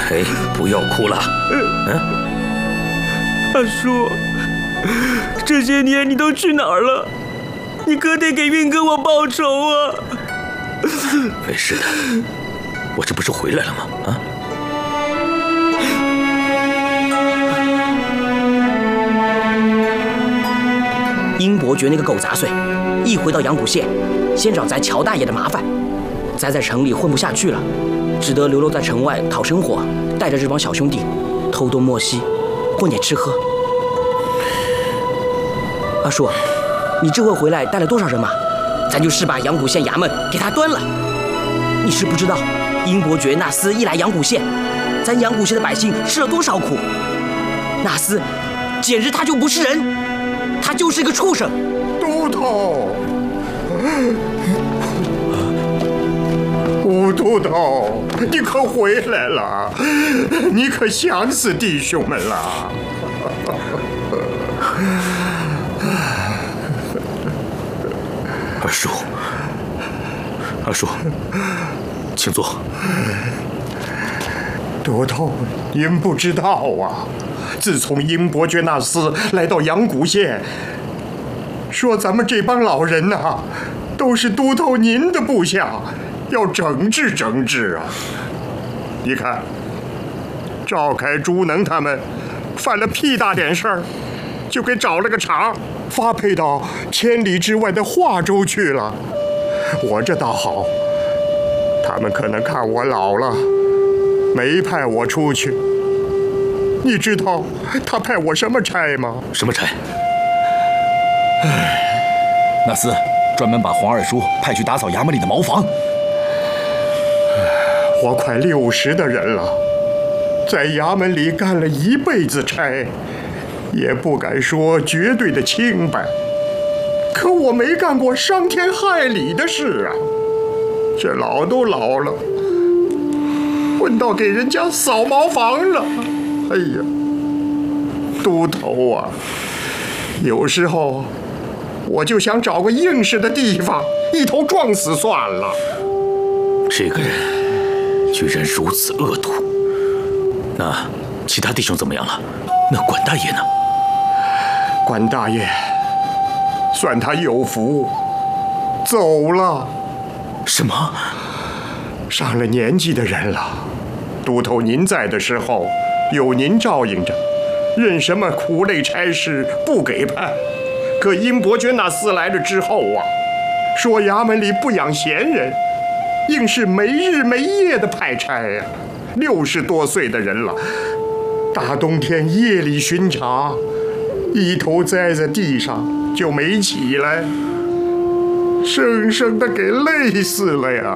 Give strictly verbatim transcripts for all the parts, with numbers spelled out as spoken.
哎，不要哭了。嗯， 阿叔，这些年你都去哪儿了？你可得给运哥我报仇啊！ 没事的，我这不是回来了吗？啊！ 殷伯爵那个狗杂碎，一回到阳谷县，先找咱乔大爷的麻烦。咱在城里混不下去了，只得流落在城外讨生活，带着这帮小兄弟偷东摸西，混点吃喝。阿叔，你这回回来带了多少人马？咱就是把阳谷县衙门给他端了。你是不知道，殷伯爵那厮一来阳谷县，咱阳谷县的百姓吃了多少苦。那厮简直他就不是人，他就是一个畜生。 都头。吴都头，你可回来了！你可想死弟兄们了！ 二叔，二叔，请坐。 都头，您不知道啊，自从殷伯爵那厮来到阳谷县，说咱们这帮老人呐、啊，都是都头您的部下。要整治整治啊！你看，赵开、朱能他们犯了屁大点事儿，就给找了个茬，发配到千里之外的华州去了。我这倒好，他们可能看我老了，没派我出去。你知道他派我什么差吗？ 什么差？ 唉， 那厮专门把黄二叔派去打扫衙门里的茅房。 我快六十的人了，在衙门里干了一辈子差，也不敢说绝对的清白。可我没干过伤天害理的事啊！这老都老了，混到给人家扫茅房了。哎呀，都头啊，有时候我就想找个硬实的地方，一头撞死算了。 这个人居然如此恶毒。那其他弟兄怎么样了？那管大爷呢？ 管大爷算他有福，走了。 什么？ 上了年纪的人了，都头您在的时候有您照应着，任什么苦累差事不给判。可殷伯爵那厮来了之后啊，说衙门里不养闲人，硬是没日没夜的派差呀、啊。六十多岁的人了，大冬天夜里巡查，一头栽在地上就没起来，生生的给累死了呀！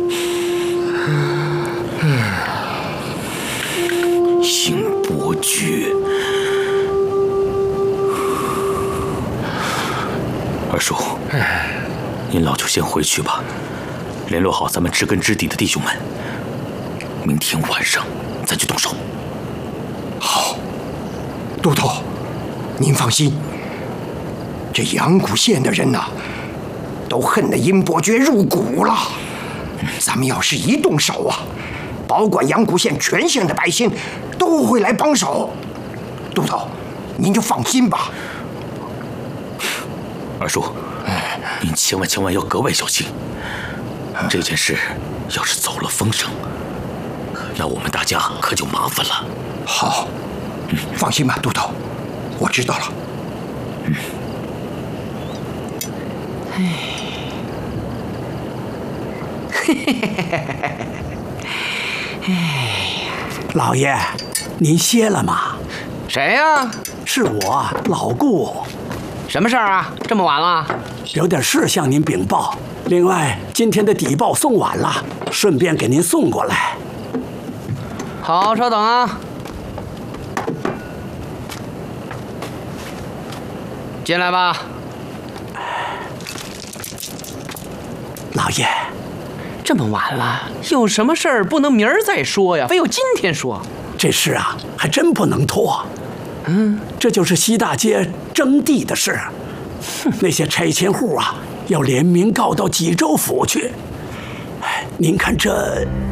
殷伯爵，二叔，您老就先回去吧，联络好咱们知根知底的弟兄们，明天晚上咱就动手。 好，都头，您放心，这阳谷县的人呐、啊，都恨得殷伯爵入骨了。咱们要是一动手啊，保管阳谷县全县的百姓都会来帮手。都头，您就放心吧。 二叔，您千万千万要格外小心。这件事要是走了风声，那我们大家可就麻烦了。 好，嗯，放心吧，都头，我知道了。嗯。 哎，嘿嘿嘿嘿嘿哎， 老爷，您歇了吗？ 谁呀？ 是我，老顾。 什么事儿啊？这么晚了？ 有点事向您禀报。另外，今天的底报送晚了，顺便给您送过来。 好，稍等啊。进来吧。 老爷， 这么晚了，有什么事儿不能明儿再说呀？非要今天说？ 这事啊，还真不能拖。 嗯， 这就是西大街征地的事。那些拆迁户啊，要联名告到济州府去。您看这……